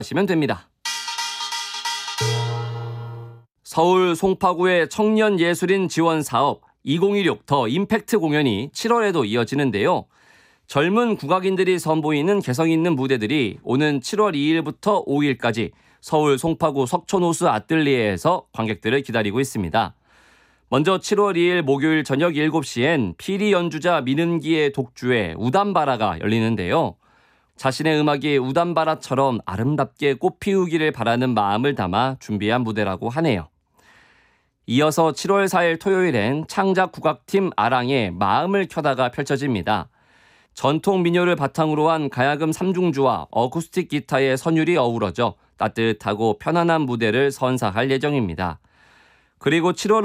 하시면 됩니다. 서울 송파구의 청년예술인 지원사업 2016 더 임팩트 공연이 7월에도 이어지는데요. 젊은 국악인들이 선보이는 개성 있는 무대들이 오는 7월 2일부터 5일까지 서울 송파구 석촌호수 아뜰리에에서 관객들을 기다리고 있습니다. 먼저 7월 2일 목요일 저녁 7시엔 피리 연주자 민은기의 독주에 우담바라가 열리는데요. 자신의 음악이 우담바라처럼 아름답게 꽃피우기를 바라는 마음을 담아 준비한 무대라고 하네요. 이어서 7월 4일 토요일엔 창작국악팀 아랑의 마음을 켜다가 펼쳐집니다. 전통 민요를 바탕으로 한 가야금 3중주와 어쿠스틱 기타의 선율이 어우러져 따뜻하고 편안한 무대를 선사할 예정입니다. 그리고 7월